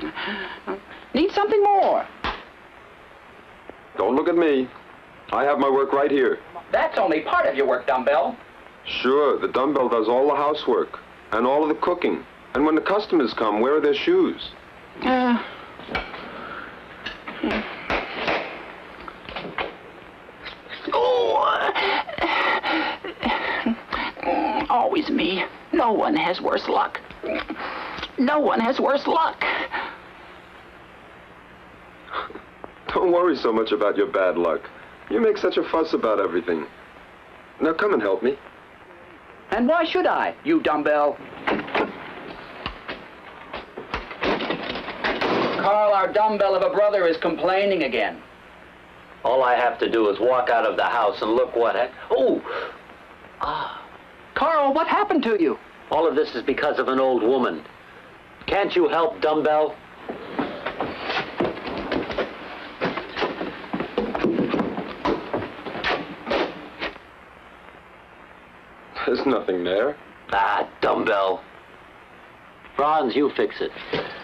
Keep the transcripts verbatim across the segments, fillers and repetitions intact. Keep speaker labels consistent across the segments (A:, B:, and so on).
A: Need something more?
B: Don't look at me. I have my work right here.
A: That's only part of your work, Dumbbell.
B: Sure, the dumbbell does all the housework and all of the cooking. And when the customers come, where are their shoes?
A: Uh... Oh! Always me. No one has worse luck. No one has worse luck.
B: Don't worry so much about your bad luck. You make such a fuss about everything. Now come and help me.
A: And why should I, you Dumbbell? Carl, our dumbbell of a brother is complaining again.
C: All I have to do is walk out of the house and look what ha- Oh!
A: Ah. Carl, what happened to you?
C: All of this is because of an old woman. Can't you help, Dumbbell?
B: There's nothing there.
C: Ah, Dumbbell. Franz, you fix it.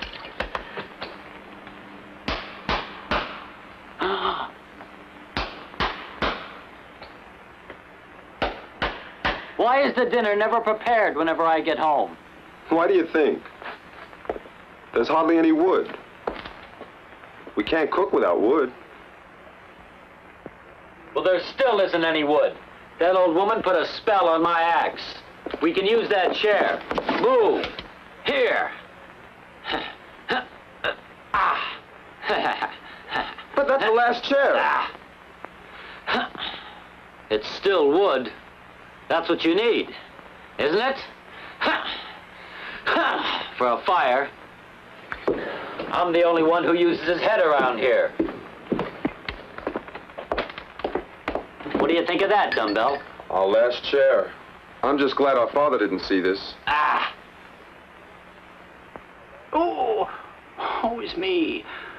C: Why is the dinner never prepared whenever I get home?
B: Why do you think? There's hardly any wood. We can't cook without wood.
C: Well, there still isn't any wood. That old woman put a spell on my axe. We can use that chair. Move. Here. Ah.
B: But that's the last chair.
C: Ah. It's still wood. That's what you need, isn't it? For a fire. I'm the only one who uses his head around here. What do you think of that, Dumbbell?
B: Our last chair. I'm just glad our father didn't see this.
C: Ah!
A: Oh, always me.